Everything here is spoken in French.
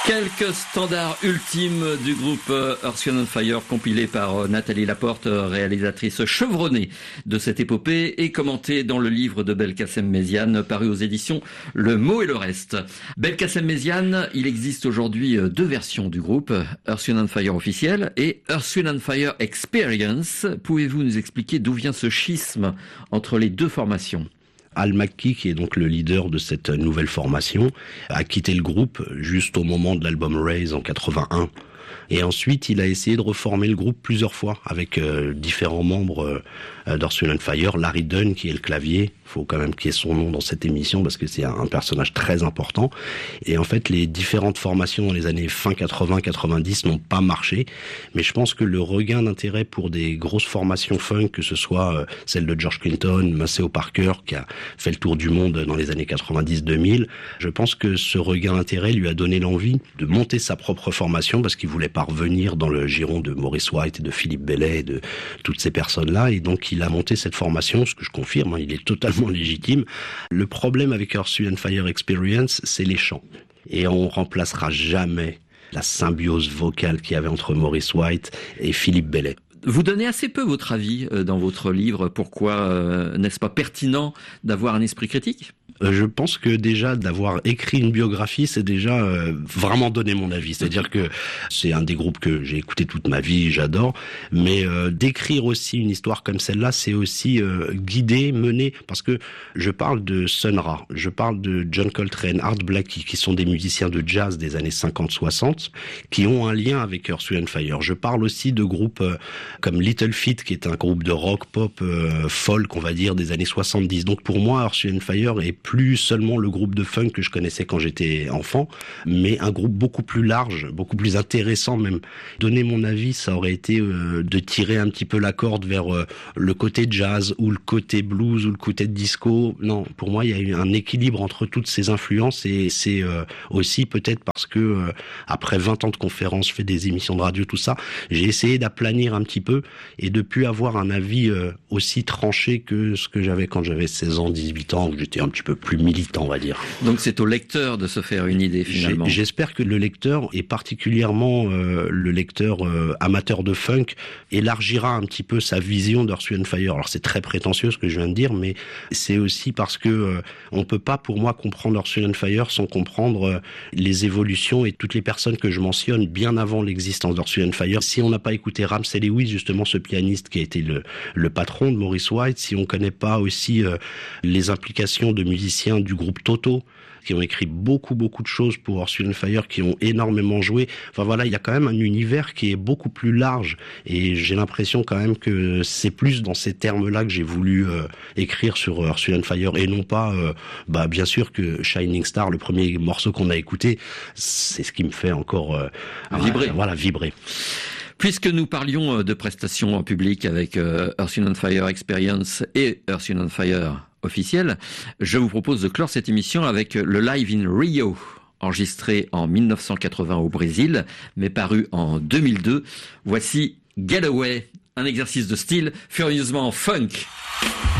Quelques standards ultimes du groupe Earth, Wind & Fire, compilés par Nathalie Laporte, réalisatrice chevronnée de cette épopée et commentée dans le livre de Belkacem Méziane, paru aux éditions Le Mot et le Reste. Belkacem Méziane, il existe aujourd'hui deux versions du groupe, Earth, Wind & Fire officiel et Earth, Wind & Fire Experience. Pouvez-vous nous expliquer d'où vient ce schisme entre les deux formations ? Al Makki, qui est donc le leader de cette nouvelle formation, a quitté le groupe juste au moment de l'album Raise en 81. Et ensuite, il a essayé de reformer le groupe plusieurs fois avec différents membres d'Earth, Wind & Fire. Larry Dunn, qui est le clavier, faut quand même qu'il y ait son nom dans cette émission parce que c'est un personnage très important. Et en fait, les différentes formations dans les années fin 80-90 n'ont pas marché. Mais je pense que le regain d'intérêt pour des grosses formations funk, que ce soit celle de George Clinton, Maceo Parker, qui a fait le tour du monde dans les années 90-2000, je pense que ce regain d'intérêt lui a donné l'envie de monter sa propre formation parce qu'il voulait pas revenir dans le giron de Maurice White et de Philippe Bellet et de toutes ces personnes-là. Et donc, il a monté cette formation, ce que je confirme, il est totalement légitime. Le problème avec Earth, Wind & Fire Experience, c'est les chants. Et on remplacera jamais la symbiose vocale qu'il y avait entre Maurice White et Philippe Bellet. Vous donnez assez peu votre avis dans votre livre. Pourquoi n'est-ce pas pertinent d'avoir un esprit critique ? Je pense que déjà d'avoir écrit une biographie, c'est déjà vraiment donner mon avis. C'est-à-dire que c'est un des groupes que j'ai écouté toute ma vie, j'adore. Mais d'écrire aussi une histoire comme celle-là, c'est aussi guider, mener. Parce que je parle de Sun Ra, je parle de John Coltrane, Art Blakey, qui sont des musiciens de jazz des années 50-60, qui ont un lien avec Earth, Wind & Fire. Je parle aussi de groupes comme Little Feat, qui est un groupe de rock, pop, folk, on va dire, des années 70. Donc pour moi, Earth, Wind & Fire est plus seulement le groupe de funk que je connaissais quand j'étais enfant, mais un groupe beaucoup plus large, beaucoup plus intéressant même. Donner mon avis, ça aurait été de tirer un petit peu la corde vers le côté jazz ou le côté blues ou le côté disco. Non, pour moi, il y a eu un équilibre entre toutes ces influences et c'est aussi peut-être parce que après 20 ans de conférences, je fais des émissions de radio, tout ça, j'ai essayé d'aplanir un petit peu et de plus avoir un avis aussi tranché que ce que j'avais quand j'avais 16 ans, 18 ans, où j'étais un petit peu plus militant, on va dire. Donc c'est au lecteur de se faire une idée finalement. J'espère que le lecteur, et particulièrement le lecteur amateur de funk, élargira un petit peu sa vision d'Earth, Wind & Fire. Alors c'est très prétentieux ce que je viens de dire, mais c'est aussi parce que on peut pas pour moi comprendre Earth, Wind & Fire sans comprendre les évolutions et toutes les personnes que je mentionne bien avant l'existence d'Earth, Wind & Fire. Si on n'a pas écouté Ramsey Lewis, justement ce pianiste qui a été le patron de Maurice White, si on connaît pas aussi les implications de musiciens du groupe Toto, qui ont écrit beaucoup de choses pour Earth, Wind & Fire, qui ont énormément joué. Enfin voilà, il y a quand même un univers qui est beaucoup plus large et j'ai l'impression quand même que c'est plus dans ces termes-là que j'ai voulu écrire sur Earth, Wind & Fire et non pas, bien sûr que Shining Star, le premier morceau qu'on a écouté, c'est ce qui me fait encore vibrer. Puisque nous parlions de prestations en public avec Earth, Wind & Fire Experience et Earth, Wind & Fire officiel, je vous propose de clore cette émission avec le Live in Rio, enregistré en 1980 au Brésil, mais paru en 2002. Voici Getaway, un exercice de style furieusement funk.